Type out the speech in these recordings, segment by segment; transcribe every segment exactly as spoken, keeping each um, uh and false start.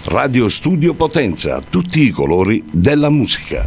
Radio Studio Potenza, tutti i colori della musica.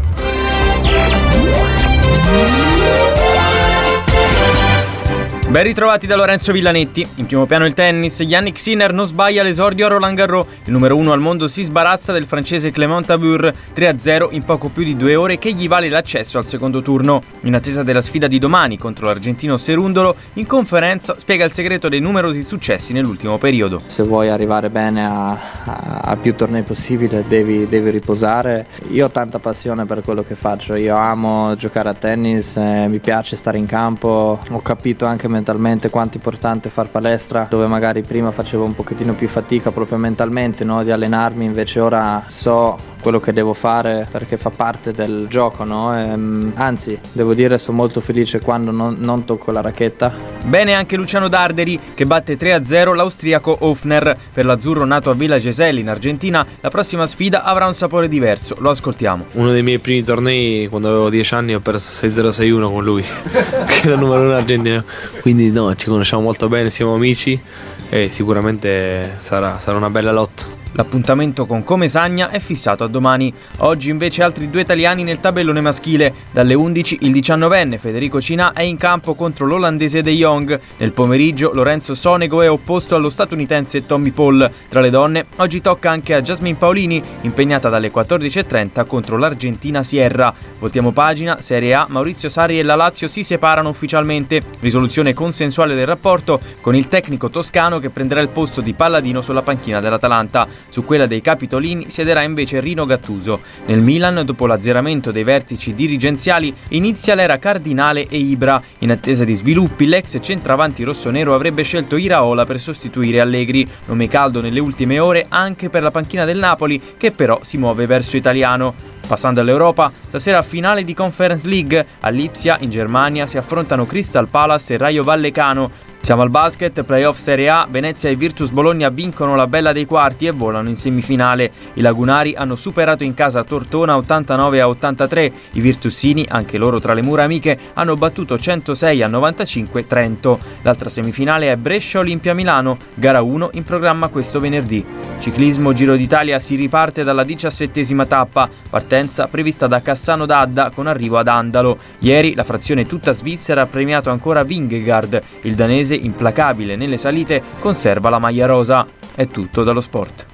Ben ritrovati da Lorenzo Villanetti. In primo piano il tennis. Yannick Sinner non sbaglia l'esordio a Roland Garros. Il numero uno al mondo si sbarazza del francese Clément Tabur tre a zero in poco più di due ore, che gli vale l'accesso al secondo turno. In attesa della sfida di domani contro l'argentino Cerúndolo, in conferenza spiega il segreto dei numerosi successi nell'ultimo periodo. Se vuoi arrivare bene a, a, a più tornei possibile devi, devi riposare. Io ho tanta passione per quello che faccio. Io amo giocare a tennis, eh, mi piace stare in campo. Ho capito anche mentalmente quanto è importante far palestra, dove magari prima facevo un pochettino più fatica proprio mentalmente, no? Di allenarmi, invece ora so quello che devo fare perché fa parte del gioco, no? E, anzi, devo dire, sono molto felice quando non, non tocco la racchetta. Bene anche Luciano Darderi, che batte tre a zero l'austriaco Hofner. Per l'azzurro nato a Villa Gesell in Argentina, la prossima sfida avrà un sapore diverso. Lo ascoltiamo. Uno dei miei primi tornei, quando avevo dieci anni, ho perso sei zero sei uno con lui, che era il numero uno argentino. Quindi no, ci conosciamo molto bene, siamo amici e sicuramente sarà, sarà una bella lotta. L'appuntamento con Comesaña è fissato a domani. Oggi invece altri due italiani nel tabellone maschile. Dalle undici il diciannovenne Federico Cinà è in campo contro l'olandese De Jong. Nel pomeriggio Lorenzo Sonego è opposto allo statunitense Tommy Paul. Tra le donne oggi tocca anche a Jasmine Paolini, impegnata dalle quattordici e trenta contro l'Argentina Sierra. Voltiamo pagina. Serie A. Maurizio Sarri e la Lazio si separano ufficialmente. Risoluzione consensuale del rapporto, con il tecnico toscano che prenderà il posto di Palladino sulla panchina dell'Atalanta. Su quella dei capitolini siederà invece Rino Gattuso. Nel Milan, dopo l'azzeramento dei vertici dirigenziali, inizia l'era Cardinale e Ibra. In attesa di sviluppi, l'ex centravanti rossonero avrebbe scelto Iraola per sostituire Allegri, nome caldo nelle ultime ore anche per la panchina del Napoli, che però si muove verso italiano. Passando all'Europa, stasera finale di Conference League. A Lipsia, in Germania, si affrontano Crystal Palace e Rayo Vallecano. Siamo al basket, playoff Serie A, Venezia e Virtus Bologna vincono la bella dei quarti e volano in semifinale. I lagunari hanno superato in casa Tortona ottantanove a ottantatré, i virtussini, anche loro tra le mura amiche, hanno battuto centosei a novantacinque Trento. L'altra semifinale è Brescia Olimpia Milano, gara uno in programma questo venerdì. Ciclismo Giro d'Italia, si riparte dalla diciassettesima tappa, partenza prevista da Cassano d'Adda con arrivo ad Andalo. Ieri la frazione tutta svizzera ha premiato ancora Vingegaard, il danese implacabile nelle salite conserva la maglia rosa. È tutto dallo sport.